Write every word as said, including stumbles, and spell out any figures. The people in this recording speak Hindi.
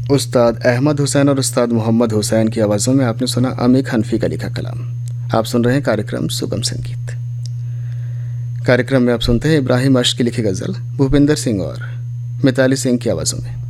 उस्ताद अहमद हुसैन और उस्ताद मोहम्मद हुसैन की आवाज़ों में आपने सुना अमीर हनफी का लिखा कलाम। आप सुन रहे हैं कार्यक्रम सुगम संगीत। कार्यक्रम में आप सुनते हैं इब्राहिम अश्क की लिखी गज़ल भूपिंदर सिंह और मिताली सिंह की आवाज़ों में।